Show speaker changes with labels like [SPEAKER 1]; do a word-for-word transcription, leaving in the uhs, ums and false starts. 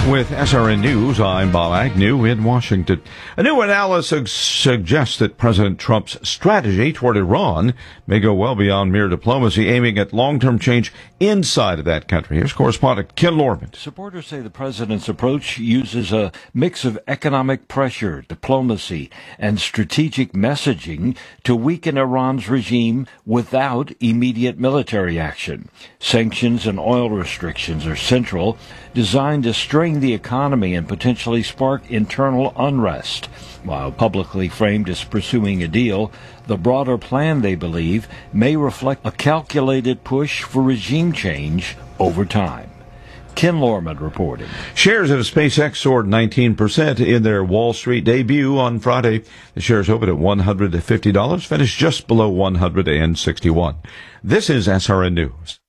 [SPEAKER 1] With S R N News, I'm Bob Agnew in Washington. A new analysis suggests that President Trump's strategy toward Iran may go well beyond mere diplomacy, aiming at long-term change inside of that country. Here's correspondent Ken Lorman.
[SPEAKER 2] Supporters say the president's approach uses a mix of economic pressure, diplomacy, and strategic messaging to weaken Iran's regime without immediate military action. Sanctions and oil restrictions are central, designed to strain the economy and potentially spark internal unrest. While publicly framed as pursuing a deal, the broader plan, they believe, may reflect a calculated push for regime change over time. Ken Lorman reporting.
[SPEAKER 1] Shares of SpaceX soared nineteen percent in their Wall Street debut on Friday. The shares opened at one hundred fifty dollars, finished just below one hundred sixty-one dollars. This is S R N News.